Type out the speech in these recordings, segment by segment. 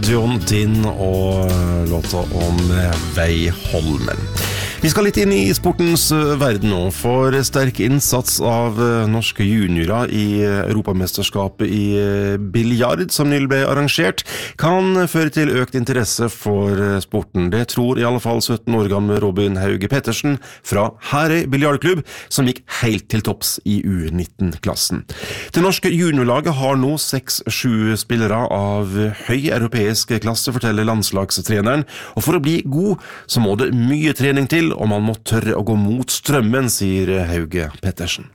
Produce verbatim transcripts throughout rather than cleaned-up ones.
John Dinn og låta om Veiholmen. Vi skal litt inn i sportens verden nå, for sterk innsats av norske juniorer i Europamesterskapet i biljard som nylig ble arrangert, kan føre til økt interesse for sporten. Det tror i alle fall sytten år gamle Robin Hauge Pettersen fra Herøy biljardklubb, som gikk helt til topps i U nitten-klassen. Det norske juniorlaget har nå seks-sju spillere av høy europeisk klasse, forteller landslagstreneren, og for å bli god så må det mye trening til, og man må tørre å gå mot strømmen, sier Hauge Pettersen.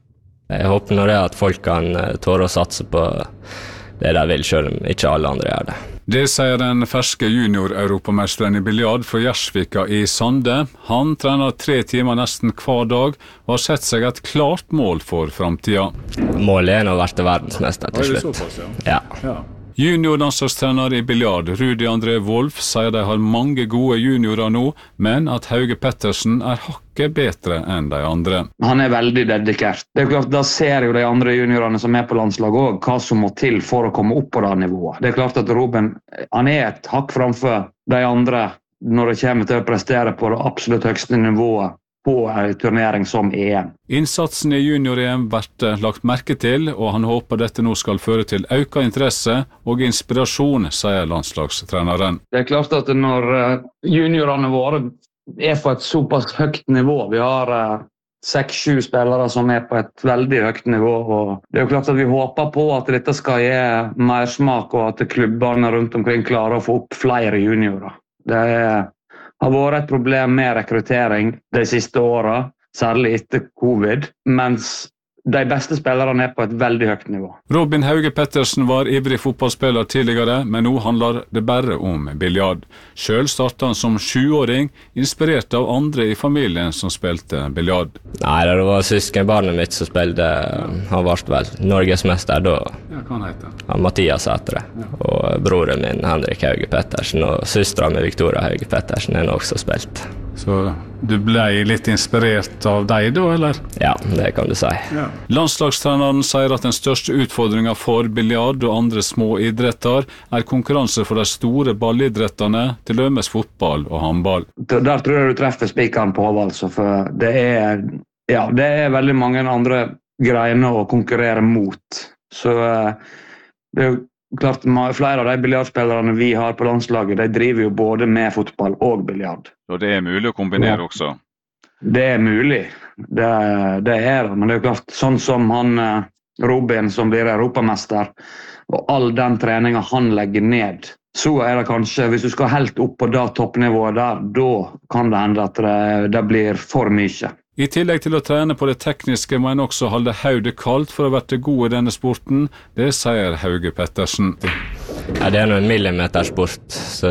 Jeg håper nå det at folk kan tåre å satse på det de vil, selv om ikke alle andre gjør det. Det sier den ferske junior-europamesteren i biljard fra Gjersvika i Sande. Han trener tre timer nesten hver dag og har sett seg et klart mål for fremtiden. Målet er nå å være verdensmester til slutt. Såpass, ja. Ja. Ja. Juniorlandslagstrener i biljard Rudi André Wolf sier de har mange gode juniorer nå, men at Hauge Pettersen er hakket bedre enn de andre. Han er veldig dedikert. Det er klart, da ser jo de andre juniorene som er på landslaget også, hva som må til for å komme opp på det nivået. Det er klart at Robin, han er et hakk framfor de andre når det kommer til å prestere på det absolutt høyeste nivået på en turnering som E M. Innsatsen i junior-E M blir lagt merke til, og han håper dette nå skal føre til økt interesse og inspirasjon, sier landslagstreneren. Det er klart at når juniorene våre er på et såpass høyt nivå, vi har seks-sju spillere som er på et veldig høyt nivå, og det er jo klart at vi håper på at dette skal gi mer smak, og at klubbene rundt omkring klarer å få opp flere juniorer. Det er har vært et problem med rekruttering de siste årene, særlig etter covid, mens de beste spillerne er på et veldig høyt nivå. Robin Hauge Pettersen var ivrig fotballspiller tidligere, men nå handler det bare om biljard. Selv startet han som sjuåring, inspirert av andre i familien som spilte biljard. Nei, det var søskenbarnet mitt som spilte, han var vel norgesmester da. Ja, hva han heter? Han Mathias heter det. Ja. Og broren min Henrik Hauge Pettersen, og søsteren med Victoria Hauge Pettersen er også spilt. Så du ble litt inspirert av deg da, eller? Ja, det kan du si. Ja. Landslagstreneren sier at den største utfordringen for biljard og andre små idretter er konkurranse for de store ballidrettene, til dømes fotball og håndball. Der tror jeg du treffer spikeren på, altså, for det er, ja, det er veldig mange andre greiner å konkurrere mot. Så det er jo klart, flere av de biljardspillerne vi har på landslaget, de driver jo både med fotball og biljard. Så det er mulig å kombinere ja. Også? Det er mulig. Det, det er det, men det er jo klart, sånn som han Robin som blir europamester, og all den treningen han legger ned, så er det kanskje, hvis du skal helt opp på det toppnivået der, da kan det hende at det, det blir for mye. I tillegg til å trene på det tekniske må en også holde hodet kaldt for å være god i denne sporten, det sier Hauge Pettersen. Ja, det er noen millimetersport, så,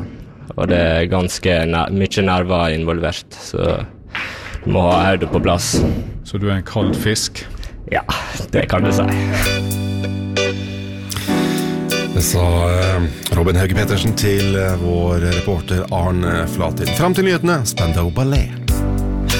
og det er ganske ner- mye nerver involvert, så du må ha hodet på plass. Så du er en kald fisk? Ja, det kan du si. Det sa Robin Hauge Pettersen til vår reporter Arne Flatin. Frem til nyhetene, Spandau Ballet.